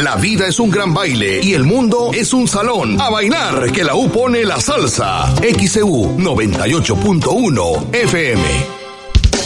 La vida es un gran baile y el mundo es un salón. A bailar, que la U pone la salsa. XEU 98.1 FM.